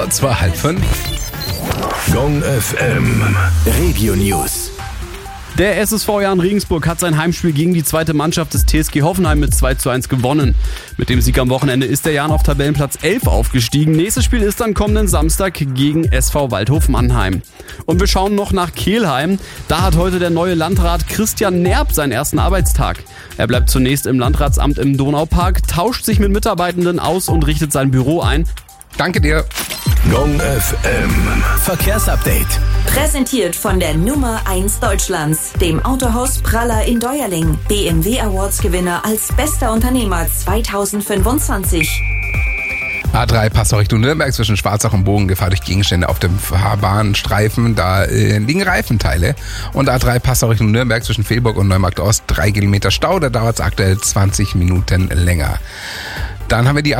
Es war 4:30. Gong FM Regio News. Der SSV Jahn Regensburg hat sein Heimspiel gegen die zweite Mannschaft des TSG Hoffenheim mit 2:1 gewonnen. Mit dem Sieg am Wochenende ist der Jahn auf Tabellenplatz 11 aufgestiegen. Nächstes Spiel ist dann kommenden Samstag gegen SV Waldhof Mannheim. Und wir schauen noch nach Kelheim. Da hat heute der neue Landrat Christian Nerb seinen ersten Arbeitstag. Er bleibt zunächst im Landratsamt im Donaupark, tauscht sich mit Mitarbeitenden aus und richtet sein Büro ein. Danke dir. Gong FM Verkehrsupdate. Präsentiert von der Nummer 1 Deutschlands, dem Autohaus Praller in Deuerling. BMW Awards Gewinner als bester Unternehmer 2025. A3 Passau Richtung Nürnberg zwischen Schwarzach und Bogen, Gefahr durch Gegenstände auf dem Fahrbahnstreifen, da liegen Reifenteile. Und A3 Passau Richtung Nürnberg zwischen Fehlburg und Neumarkt Ost 3 Kilometer Stau, da dauert es aktuell 20 Minuten länger. Dann haben wir die